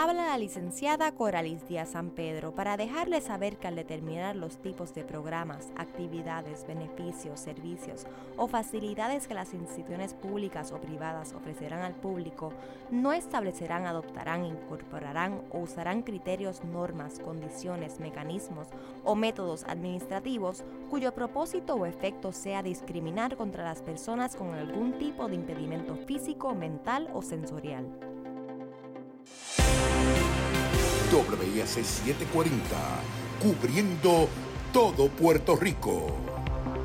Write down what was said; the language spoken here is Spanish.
habla la licenciada Coralis Díaz San Pedro para dejarles saber que al determinar los tipos de programas, actividades, beneficios, servicios o facilidades que las instituciones públicas o privadas ofrecerán al público, no establecerán, adoptarán, incorporarán o usarán criterios, normas, condiciones, mecanismos o métodos administrativos cuyo propósito o efecto sea discriminar contra las personas con algún tipo de impedimento físico, mental o sensorial. WIAC 740, cubriendo todo Puerto Rico.